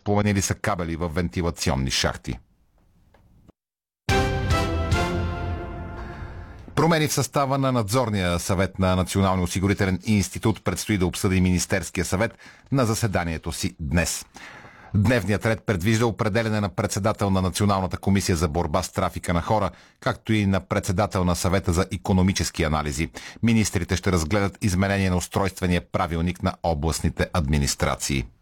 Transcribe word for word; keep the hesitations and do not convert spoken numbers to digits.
разпламенили са кабели в вентилационни шахти. Промени в състава на надзорния съвет на Националния осигурителен институт предстои да обсъди Министерския съвет на заседанието си днес. Дневният ред предвижда определене на председател на Националната комисия за борба с трафика на хора, както и на председател на съвета за икономически анализи. Министрите ще разгледат изменение на устройствения правилник на областните администрации.